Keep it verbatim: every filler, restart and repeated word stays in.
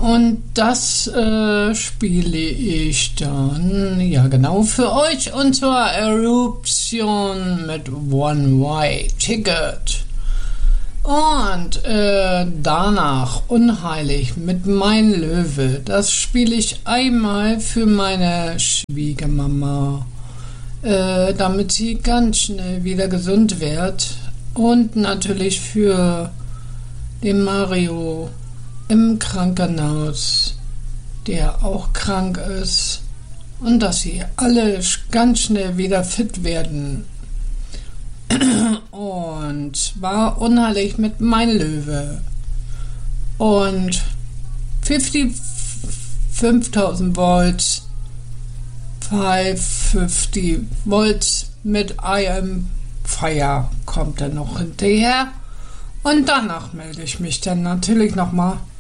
und das äh, spiele ich dann, ja genau, für euch, und zwar Eruption mit One-Way-Ticket. Und äh, danach Unheilig mit Mein Löwe. Das spiele ich einmal für meine Schwiegermama, äh, damit sie ganz schnell wieder gesund wird. Und natürlich für den Mario im Krankenhaus, der auch krank ist. Und dass sie alle ganz schnell wieder fit werden. Und zwar Unheilig mit Mein Löwe. Und fünftausend Volts, fünfhundertfünfzig Volts mit I Am Fire kommt dann noch hinterher. Und danach melde ich mich dann natürlich nochmal.